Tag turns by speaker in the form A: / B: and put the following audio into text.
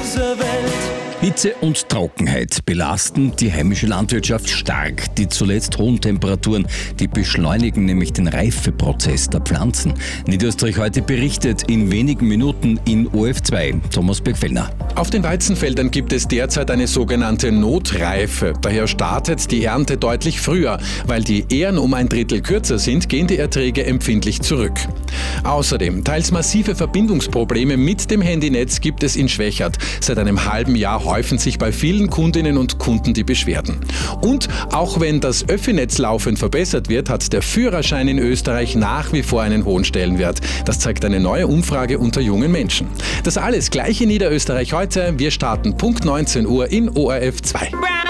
A: dieser Welt.
B: Hitze und Trockenheit belasten die heimische Landwirtschaft stark. Die zuletzt hohen Temperaturen, die beschleunigen nämlich den Reifeprozess der Pflanzen. Niederösterreich heute berichtet in wenigen Minuten in ORF2. Thomas Birgfellner.
C: Auf den Weizenfeldern gibt es derzeit eine sogenannte Notreife. Daher startet die Ernte deutlich früher. Weil die Ähren um 1/3 kürzer sind, gehen die Erträge empfindlich zurück. Außerdem, teils massive Verbindungsprobleme mit dem Handynetz gibt es in Schwechat. Seit einem halben Jahr häufen sich bei vielen Kundinnen und Kunden die Beschwerden. Und auch wenn das Öffi-Netz laufend verbessert wird, hat der Führerschein in Österreich nach wie vor einen hohen Stellenwert. Das zeigt eine neue Umfrage unter jungen Menschen. Das alles gleich in Niederösterreich heute. Wir starten Punkt 19 Uhr in ORF 2.